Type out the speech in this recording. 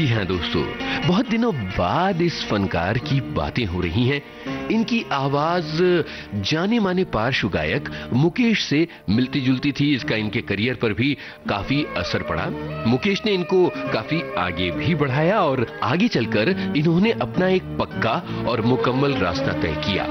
जी हाँ दोस्तों, बहुत दिनों बाद इस फनकार की बातें हो रही हैं। इनकी आवाज जाने माने पार्श्व गायक मुकेश से मिलती जुलती थी। इसका इनके करियर पर भी काफी असर पड़ा। मुकेश ने इनको काफी आगे भी बढ़ाया और आगे चलकर इन्होंने अपना एक पक्का और मुकम्मल रास्ता तय किया।